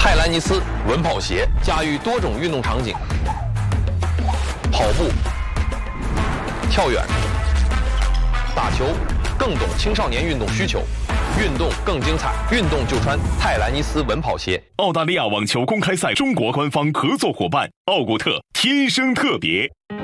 泰兰尼斯稳跑鞋驾驭多种运动场景，跑步、跳远、打球，更懂青少年运动需求，运动更精彩，运动就穿泰兰尼斯稳跑鞋。 澳大利亚网球公开赛中国官方合作伙伴奥古特，天生特别。